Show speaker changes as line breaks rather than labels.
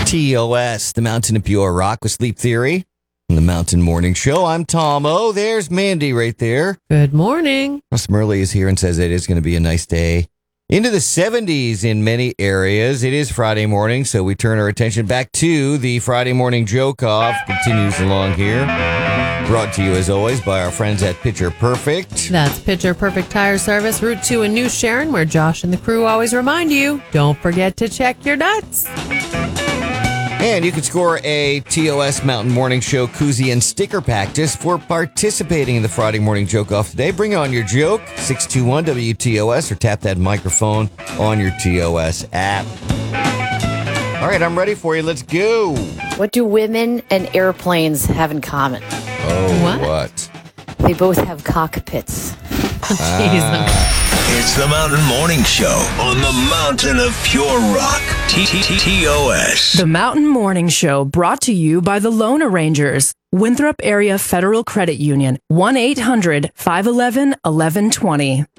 TOS, the Mountain of Pure Rock with Sleep Theory. On the Mountain Morning Show, I'm Tom O. There's Mandy right there.
Good morning.
Russ Murley is here and says it is going to be a nice day. Into the 70s in many areas. It is Friday morning, so we turn our attention back to the Friday Morning Joke Off. Continues along here. Brought to you, as always, by our friends at Pitcher Perfect.
That's Pitcher Perfect Tire Service, Route 2 in New Sharon, where Josh and the crew always remind you, don't forget to check your nuts.
And you can score a TOS Mountain Morning Show koozie and sticker pack just for participating in the Friday Morning Joke Off today. Bring on your joke, 621-WTOS, or tap that microphone on your TOS app. All right, I'm ready for you. Let's go.
What do women and airplanes have in common?
Oh, what?
They both have cockpits.
Jeez.
It's the Mountain Morning Show on the Mountain of Pure Rock. TOS.
The Mountain Morning Show brought to you by the Loan Arrangers, Winthrop Area Federal Credit Union, 1-800-511-1120.